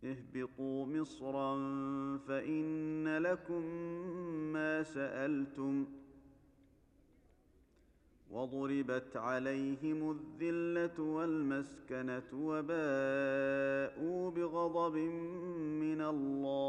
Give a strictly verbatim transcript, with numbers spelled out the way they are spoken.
اهبطوا مصرا فإن لكم ما سألتم وضربت عليهم الذلة والمسكنة وباءوا بغضب من الله